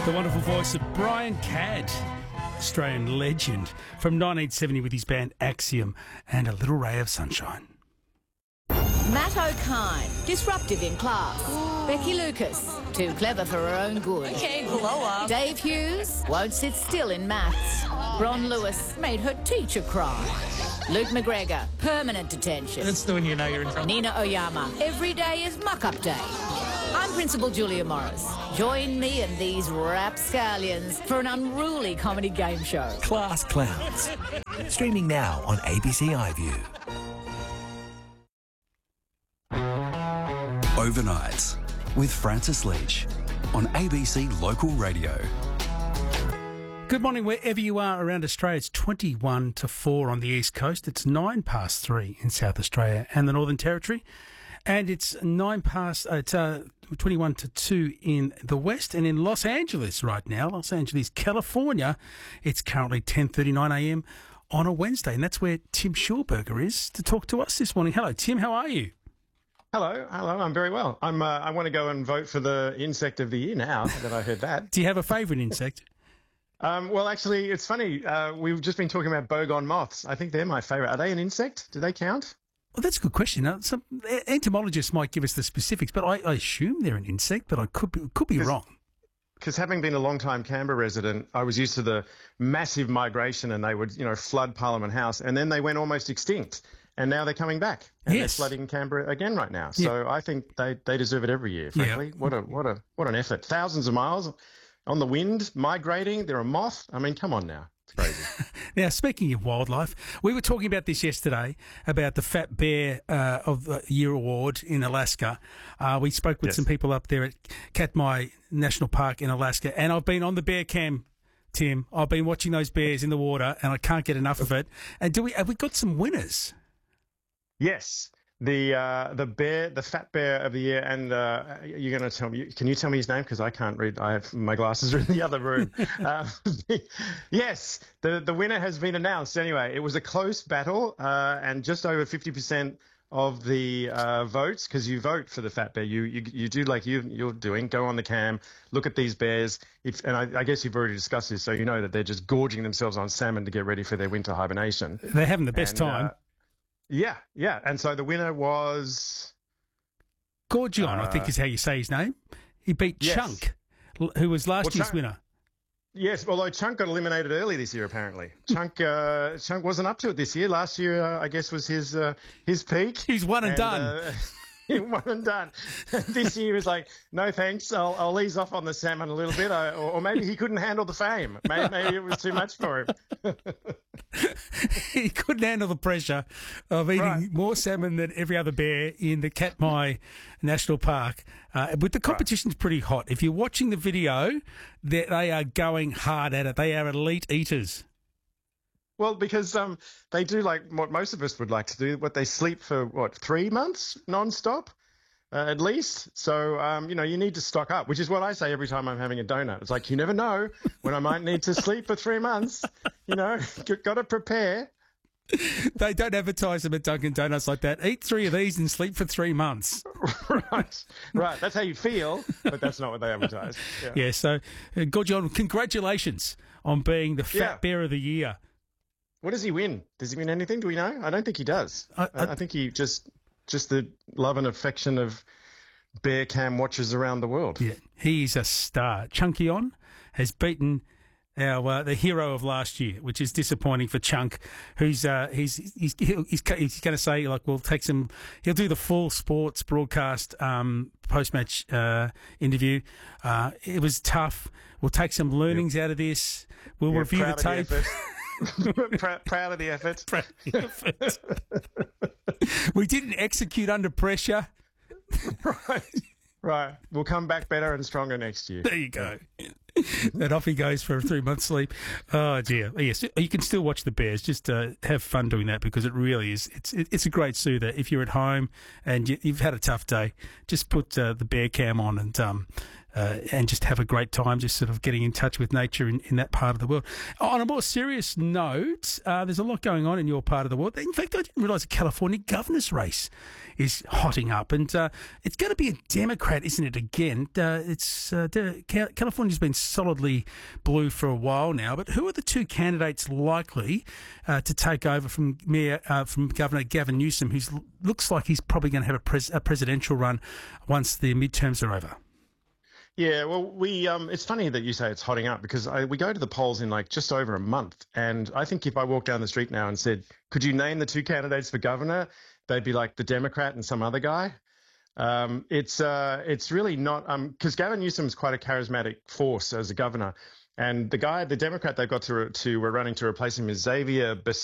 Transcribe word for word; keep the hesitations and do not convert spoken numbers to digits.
The wonderful voice of Brian Cadd, Australian legend, from nineteen seventy with his band Axiom and A Little Ray of Sunshine. Matt O'Kine, disruptive in class. Ooh. Becky Lucas, too clever for her own good. Okay, blow up. Dave Hughes, won't sit still in maths. Ron Lewis made her teacher cry. Luke McGregor, permanent detention. That's the one you know you're in trouble. Nina Oyama, every day is muck-up day. I'm Principal Julia Morris. Join me and these rapscallions for an unruly comedy game show. Class Clowns. Streaming now on A B C iView. Overnights with Francis Leach on A B C Local Radio. Good morning, wherever you are around Australia. It's twenty-one to four on the East Coast. It's nine past three in South Australia and the Northern Territory. And it's nine past, uh, it's uh, twenty-one to two in the West. And in Los Angeles right now, Los Angeles, California, it's currently ten thirty-nine a m on a Wednesday. And that's where Tim Schulberger is to talk to us this morning. Hello, Tim. How are you? Hello, hello. I'm very well. I'm. Uh, I want to go and vote for the insect of the year now that I heard that. Do you have a favourite insect? um, well, actually, it's funny. Uh, we've just been talking about boggon moths. I think they're my favourite. Are they an insect? Do they count? Well, that's a good question. Now, some entomologists might give us the specifics, but I, I assume they're an insect, but I could be, could be wrong. Because having been a long-time Canberra resident, I was used to the massive migration, and they would, you know, flood Parliament House, and then they went almost extinct. And now they're coming back, and yes. they're flooding Canberra again right now. So yeah. I think they, they deserve it every year. Frankly, yeah. what a what a what an effort! Thousands of miles on the wind, migrating. They're a moth. I mean, come on now, it's crazy. Now, speaking of wildlife, we were talking about this yesterday about the Fat Bear uh, of the Year award in Alaska. Uh, we spoke with yes. some people up there at Katmai National Park in Alaska, and I've been on the bear cam. Tim, I've been watching those bears in the water, and I can't get enough of it. And do we have we got some winners? Yes, the uh, the bear, the fat bear of the year, and uh, you're going to tell me. Can you tell me his name? Because I can't read. I have my glasses are in the other room. uh, yes, the the winner has been announced. Anyway, it was a close battle, uh, and just over fifty percent of the uh, votes, because you vote for the fat bear. You you you do like you you're doing. Go on the cam, look at these bears. If and I, I guess you've already discussed this, so you know that they're just gorging themselves on salmon to get ready for their winter hibernation. They're having the best and, time. Uh, Yeah, yeah. And so the winner was... Gorgion, uh, I think is how you say his name. He beat yes. Chunk, who was last well, year's Chunk, winner. Yes, although Chunk got eliminated early this year, apparently. Chunk uh, Chunk wasn't up to it this year. Last year, uh, I guess, was his uh, his peak. He's one and, and done. Uh, one and done. This year is like, no thanks, I'll, I'll ease off on the salmon a little bit. I, or, or maybe he couldn't handle the fame. Maybe, maybe it was too much for him. He couldn't handle the pressure of eating right. more salmon than every other bear in the Katmai National Park. Uh, but the competition's right. pretty hot. If you're watching the video, they, they are going hard at it. They are elite eaters. Well, because um, they do like what most of us would like to do, what they sleep for, what, three months non-stop uh, at least. So, um, you know, you need to stock up, which is what I say every time I'm having a donut. It's like, you never know when I might need to sleep for three months. You know, got to prepare. They don't advertise them at Dunkin' Donuts like that. Eat three of these and sleep for three months. Right, right. That's how you feel, but that's not what they advertise. Yeah, yeah so, uh, Gorgion, congratulations on being the Fat yeah. Bear of the Year. What does he win? Does he win anything? Do we know? I don't think he does. I, I, I think he just just the love and affection of bear cam watchers around the world. Yeah, he's a star. Chunkion has beaten our uh, the hero of last year, which is disappointing for Chunk, who's uh, he's he's he's, he's going to say, like, we'll take some. He'll do the full sports broadcast um, post match uh, interview. Uh, it was tough. We'll take some learnings yep. out of this. We'll yeah, review the tape. proud, proud of the effort. Proud of the effort. We didn't execute under pressure. Right. Right. We'll come back better and stronger next year. There you go. And off he goes for a three-month sleep. Oh, dear. Yes, you can still watch the Bears. Just uh, have fun doing that, because it really is. It's it's a great soother. If you're at home and you, you've had a tough day, just put uh, the Bear Cam on and um, uh, and just have a great time, just sort of getting in touch with nature in, in that part of the world. On a more serious note, uh, there's a lot going on in your part of the world. In fact, I didn't realise the California governor's race is hotting up, and uh, it's going to be a Democrat, isn't it, again? Uh, it's uh, de- California's been solidly blue for a while now, but who are the two candidates likely uh, to take over from Mayor, uh, from Governor Gavin Newsom, who looks like he's probably going to have a, pres- a presidential run once the midterms are over? Yeah, well, we um, it's funny that you say it's hotting up because I, we go to the polls in like just over a month. And I think if I walked down the street now and said, could you name the two candidates for governor? They'd be like the Democrat and some other guy. Um, it's uh, it's really not um, because Gavin Newsom's quite a charismatic force as a governor. And the guy, the Democrat they've got to, to we're running to replace him is Xavier Becerra.